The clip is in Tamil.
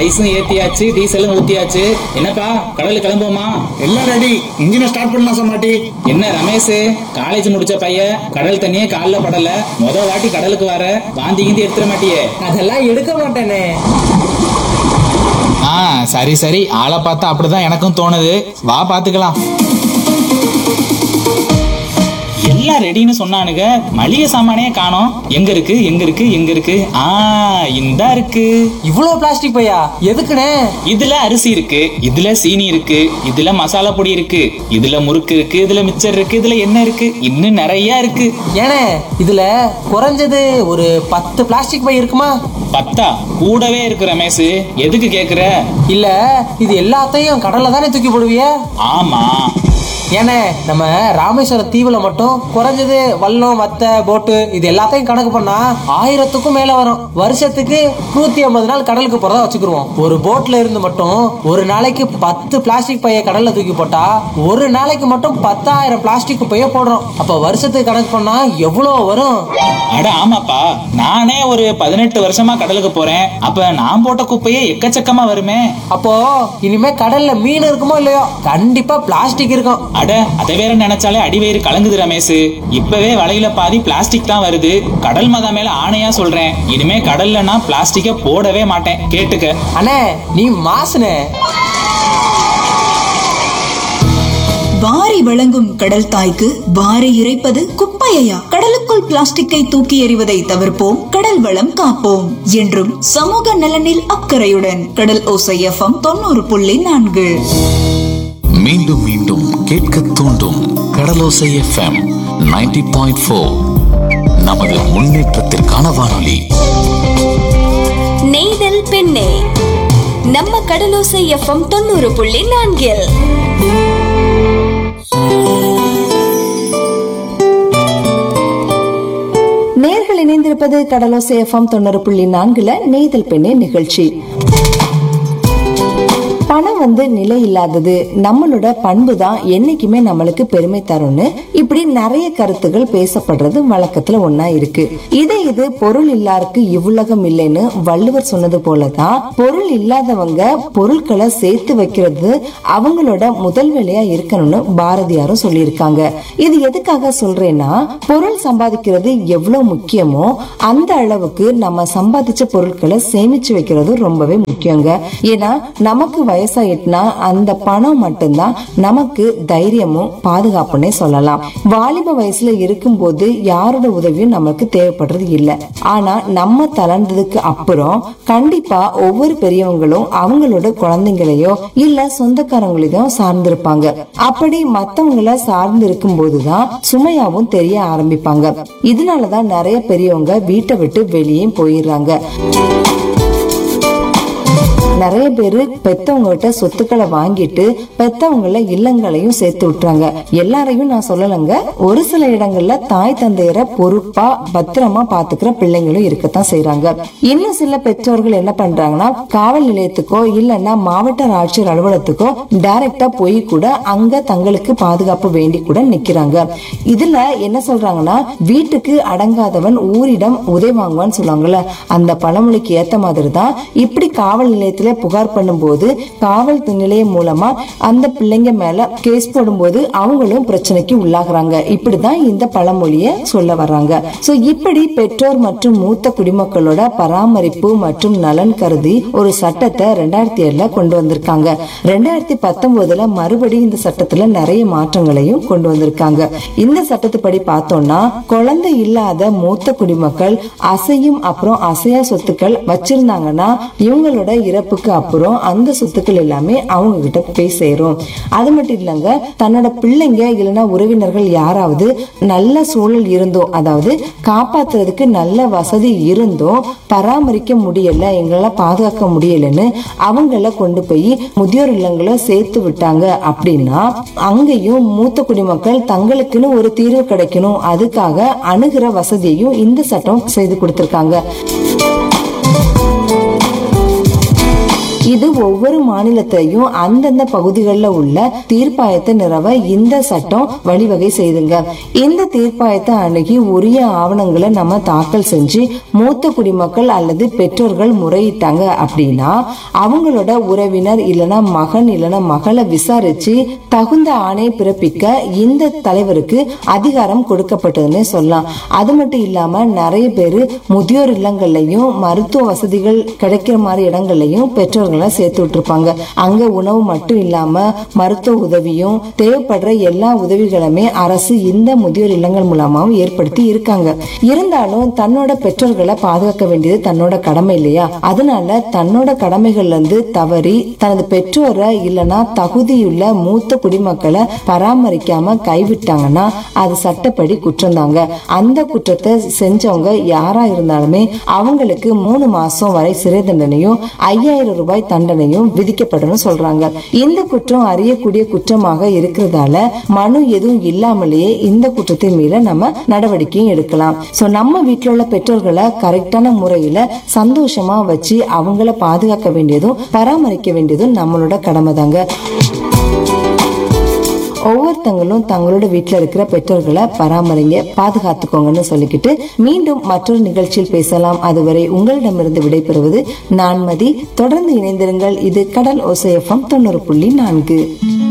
ஐஸும் ஏத்தியாச்சு, டீசலும் ஊத்தியாச்சு. என்னப்பா கடலுக்கு கிளம்புவோமா? எல்லாம் ரெடி. இன்ஜினை ஸ்டார்ட் பண்ணலாம் சமாட்டி. என்ன ரமேஷ், காலேஜ் முடிச்ச பையன், கடல் தண்ணியே கால்ல படல, வாட்டி கடலுக்கு வர வாந்தி கீந்தி எடுத்துட மாட்டியே? அதெல்லாம் எடுக்க மாட்டேனே. சரி சரி, ஆளை பார்த்தா அப்படிதான் எனக்கும் தோணுது. வா பாத்துக்கலாம். எல்லாம் ரெடின்னு சொன்னானுங்க, மளிகை சாமானே காணோம். எங்க இருக்கு எங்க இருக்கு எங்க இருக்கு? இந்தா இருக்கு. இவ்வளவு பிளாஸ்டிக் பையா எதுக்குனே? இதுல அரிசி இருக்கு, இதுல சீனி இருக்கு, இதுல மசாலா பொடி இருக்கு, இதுல முறுக்கு இருக்கு, இதுல மிச்சர் இருக்கு, இதுல என்ன இருக்கு, இன்னும் நிறைய இருக்கு. ஏனே இதுல குறைஞ்சது ஒரு 10 பிளாஸ்டிக் பை இருக்குமா? 10 கூடவே இருக்கு ரமேஷ். எதுக்கு கேக்குற? இல்ல இது எல்லாத்தையும் கடல்ல தானே தூக்கி போடுவிய? ஆமா. ஏனே நம்ம ராமேஸ்வரம் தீவுல மட்டும் குறைஞ்சது வல்லம் வத்தை போட்டு இது எல்லாத்தையும் கணக்கு பண்ணா 1000க்கும் மேல வரும். வருஷத்துக்கு 150 நாள் கடலுக்கு போறதா வச்சுக்கிருவோம். ஒரு போட்ல இருந்து மட்டும் ஒரு நாளைக்கு 10 பிளாஸ்டிக் பைய கடல்ல தூக்கி போட்டா ஒரு நாளைக்கு மட்டும் 10,000 பிளாஸ்டிக் பைய போடுறோம். அப்ப வருஷத்துக்கு கணக்கு பண்ணா எவ்வளவு வரும்? அட ஆமாப்பா, நானே ஒரு 18 வருஷமா கடலுக்கு போறேன். அப்ப நான் போட்ட குப்பையே எக்கச்சக்கமா வருமே. அப்போ இனிமே கடல்ல மீன் இருக்குமோ இல்லையோ, கண்டிப்பா பிளாஸ்டிக் இருக்கும். அட அதை வேற நினைச்சாலே அடிவயிறு கலங்குது ரமேஷ். இப்பவே வலையில பாதி பிளாஸ்டிக் தான் வருது. கடல் மதா மேல ஆணையா சொல்றேன், இனிமே கடல்ல நான் பிளாஸ்டிக்க போடவே மாட்டேன். கேட்டுக்க. அண்ணே நீ மாசுனே. வாரி வழங்கும் கடல் தாய்க்கு வாரி இறைப்பது குப்பையா? கடலுக்குள் பிளாஸ்டிக்கை தூக்கி எறிவதை தவிர்ப்போம், கடல் வளம் காப்போம். என்றும் சமூக நலனில் அக்கறையுடன் கடல் ஓசை FM 90.4. மீண்டும் மீண்டும் கேட்க தூண்டும் கடலோசை FM 90.4. நமது முன்னேற்றத்திற்கான வானொலி. நெய்தல் பெண்ணே, நம்ம கடலோசை FM 90.4. நேர்கள் இணைந்திருப்பது கடலோசை FM 90.4 நெய்தல் பெண்ணே நிகழ்ச்சி. பணம் நிலை இல்லாதது, நம்மளோட பண்பு தான் என்னைக்குமே நம்மளுக்கு பெருமை தரும்னு இப்படி நிறைய கருத்துகள் பேசப்படுறது வழக்கத்துல ஒன்னா இருக்கு. இது பொருள் இல்லாருக்கு இவ்வுலகம் இல்லைன்னு வள்ளுவர் சொன்னது போலதான் பொருள் இல்லாதவங்க பொருட்களை சேர்த்து வைக்கிறது அவங்களோட முதல் வேலையா இருக்கணும்னு பாரதியாரும் சொல்லியிருக்காங்க. இது எதுக்காக சொல்றேன்னா, பொருள் சம்பாதிக்கிறது எவ்வளவு முக்கியமோ அந்த அளவுக்கு நம்ம சம்பாதிச்ச பொருட்களை சேமிச்சு வைக்கிறது ரொம்பவே முக்கியங்க. ஏன்னா நமக்கு வயசாயிட்டுனா அந்த பணம் மட்டும்தான் நமக்கு தைரியமும் பாதுகாப்புன்னே சொல்லலாம். வாலிப வயசுல இருக்கும் போது யாரோட உதவியும் நமக்கு தேவைப்படுறது இல்ல. ஆனா நம்ம தளர்ந்ததுக்கு அப்புறம் கண்டிப்பா ஒவ்வொரு பெரியவங்களும் அவங்களோட குழந்தைங்களையோ இல்ல சொந்தக்காரங்களையோ சார்ந்திருப்பாங்க. அப்படி மத்தவங்களை சார்ந்து இருக்கும் போதுதான் சுமையாவும் தெரிய ஆரம்பிப்பாங்க. இதனாலதான் நிறைய பெரியவங்க வீட்டை விட்டு வெளியே போயிடுறாங்க. நிறைய பேரு பெத்தவங்க கிட்ட சொத்துக்களை வாங்கிட்டு பெத்தவங்கள இல்லங்களையும் சேர்த்து விட்டுறாங்க. எல்லாரையும் நான் சொல்லலங்க, ஒரு சில இடங்கள்ல தாய் தந்தையரை பொறுப்பா பத்திரமா பாத்துக்கிற பிள்ளைங்களும் இருக்கத்தான் செய்யறாங்க. இன்னும் சில பெற்றோர்கள் என்ன பண்றாங்கன்னா, காவல் நிலையத்துக்கோ இல்லன்னா மாவட்ட ஆட்சியர் அலுவலகத்துக்கோ டைரக்டா போய் கூட அங்க தங்களுக்கு பாதுகாப்பு வேண்டி கூட நிக்கிறாங்க. இதுல என்ன சொல்றாங்கன்னா, வீட்டுக்கு அடங்காதவன் ஊரிடம் உதவி வாங்குவான்னு சொல்லுவாங்கல்ல, அந்த பழமொழிக்கு ஏத்த மாதிரிதான் இப்படி காவல் நிலையத்துல புகார் பண்ணும்போது காவல் நிலையம் மூலமா அந்த பிள்ளைங்க மேல கேஸ் போடும்போது அவங்களும் பிரச்சனைக்கு உள்ளாகுறாங்க. இப்படிதான் இந்த பழமொழிய சொல்ல வர்றாங்க. சோ இப்படி பெற்றோர் மற்றும் மூத்த குடிமக்களோட பராமரிப்பு மற்றும் நலன் கருதி ஒரு சட்டத்தை 2007 கொண்டு வந்திருக்காங்க. 2019 மறுபடியும் இந்த சட்டத்துல நிறைய மாற்றங்களையும் கொண்டு வந்திருக்காங்க. இந்த சட்டத்துப்படி பார்த்தோம்னா, குழந்தை இல்லாத மூத்த குடிமக்கள் அசையும் அப்புறம் அசையா சொத்துக்கள் வச்சிருந்தாங்கன்னா இவங்களோட இறப்புக்கு அப்புறம் அந்த சொத்துக்கள் எல்லாமே அவங்க கிட்ட போய் சேரும். அது மட்டும் இல்லங்க, தன்னோட பிள்ளைங்க இல்லைன்னா உறவினர்கள் யாராவது நல்ல சூழல் இருந்தோ, அதாவது காப்பாத்துறதுக்கு நல்ல வசதி இருந்தோ பராமரிக்க முடியல, எங்களால பாதுகாக்க முடியலன்னு அவங்கள கொண்டு போய் முதியோர் இல்லங்களை சேர்த்து விட்டாங்க அப்படின்னா அங்கேயும் மூத்த குடிமக்கள் தங்களுக்குன்னு ஒரு தீர்வு கிடைக்கணும், அதுக்காக அணுகிற வசதியையும் இந்த சட்டம் செய்து கொடுத்திருக்காங்க. இது ஒவ்வொரு மாநிலத்திலையும் அந்தந்த பகுதிகளில் உள்ள தீர்ப்பாயத்தை நிறுவ இந்த சட்டம் வழிவகை செய்துங்க. இந்த தீர்ப்பாயத்தை அணுகி உரிய ஆவணங்களை நம்ம தாக்கல் செஞ்சு மூத்த குடிமக்கள் அல்லது பெற்றோர்கள் முறையிட்டாங்க அப்படின்னா அவங்களோட உறவினர் இல்லனா மகன் இல்லனா மகளை விசாரிச்சு தகுந்த ஆணை பிறப்பிக்க இந்த தலைவருக்கு அதிகாரம் கொடுக்கப்பட்டதுன்னு சொல்லலாம். அது மட்டும் இல்லாம நிறைய பேரு முதியோர் இல்லங்கள்லயும் மருத்துவ வசதிகள் கிடைக்கிற மாதிரி இடங்கள்லயும் பெற்றோர்களை சேர்த்து விட்டுருப்பாங்க. அங்க உணவு மட்டும் இல்லாம மருத்துவ உதவியும் தேவைப்படுற எல்லா உதவிகளுமே அரசு இந்த முதியோர் இல்லங்கள் மூலமாவும் ஏற்படுத்தி இருக்காங்க. இருந்தாலும் தன்னோட பெற்றோர்களை பாதுகாக்க வேண்டியது தன்னோட கடமை இல்லையா? அதனால தன்னோட கடமைகள்ல இருந்து தவறி தனது பெற்றோரை இல்லனா தகுதியுள்ள மூத்த குடிமக்களை பராமரிக்காம கைவிட்டாங்கன்னா அது சட்டப்படி குற்றம் தாங்க. அந்த குற்றத்தை செஞ்சவங்க யாரா இருந்தாலுமே அவங்களுக்கு 3 மாசம் வரை சிறை தண்டனையும் 5000 ரூபாய் தண்டனையும் விதிக்கப்படும் சொல்றாங்க. இந்த குற்றம் அறியக்கூடிய குற்றமாக இருக்கிறதால மனு எதுவும் இல்லாமலேயே இந்த குற்றத்தின் மீது நம்ம நடவடிக்கையும் எடுக்கலாம். சோ நம்ம வீட்டுல உள்ள பெற்றோர்களை கரெக்டான முறையில சந்தோஷமா வச்சு அவங்கள பாதுகாக்க வேண்டியதும் பராமரிக்க வேண்டியதும் நம்மளோட கடமை தாங்க. ஒவ்வொருத்தங்களும் தங்களோட வீட்டுல இருக்கிற பெற்றோர்களை பராமரிங்க, பாதுகாத்துக்கோங்கன்னு சொல்லிக்கிட்டு மீண்டும் மற்றொரு நிகழ்ச்சியில் பேசலாம். அதுவரை உங்களிடமிருந்து விடைபெறுவது நான் மதி. தொடர்ந்து இணைந்திருங்கள். இது கடல் ஓசை FM 90.4.